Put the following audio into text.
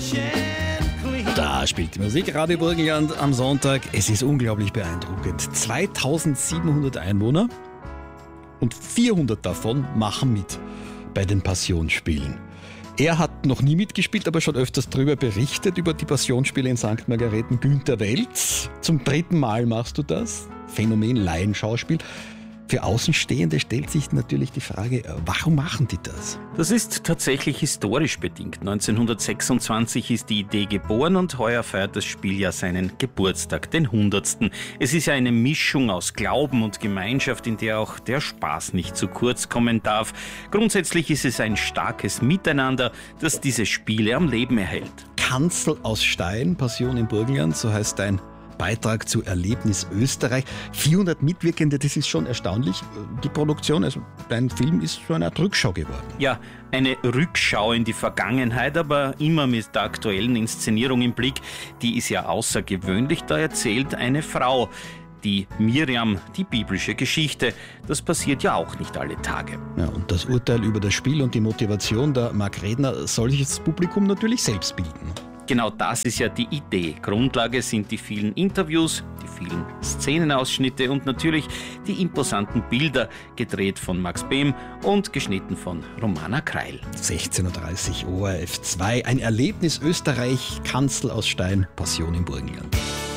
Da spielt die Musik Radio Burgenland am Sonntag. Es ist unglaublich beeindruckend. 2700 Einwohner und 400 davon machen mit bei den Passionsspielen. Er hat noch nie mitgespielt, aber schon öfters darüber berichtet, über die Passionsspiele in St. Margareten. Günter Welz, zum 3. Mal machst du das. Phänomen Laienschauspiel. Für Außenstehende stellt sich natürlich die Frage, warum machen die das? Das ist tatsächlich historisch bedingt. 1926 ist die Idee geboren und heuer feiert das Spieljahr seinen Geburtstag, den 100. Es ist ja eine Mischung aus Glauben und Gemeinschaft, in der auch der Spaß nicht zu kurz kommen darf. Grundsätzlich ist es ein starkes Miteinander, das diese Spiele am Leben erhält. Kanzel aus Stein, Passion im Burgenland, so heißt dein Beitrag zu Erlebnis Österreich. 400 Mitwirkende, das ist schon erstaunlich. Die Produktion, also dein Film ist so eine Art Rückschau geworden. Ja, eine Rückschau in die Vergangenheit, aber immer mit der aktuellen Inszenierung im Blick. Die ist ja außergewöhnlich, da erzählt eine Frau, die Miriam, die biblische Geschichte. Das passiert ja auch nicht alle Tage. Ja, und das Urteil über das Spiel und die Motivation der Marc Redner soll sich das Publikum natürlich selbst bilden. Genau das ist ja die Idee. Grundlage sind die vielen Interviews, die vielen Szenenausschnitte und natürlich die imposanten Bilder, gedreht von Max Behm und geschnitten von Romana Kreil. 16.30 Uhr ORF 2, ein Erlebnis Österreich, Kanzel aus Stein, Passion im Burgenland.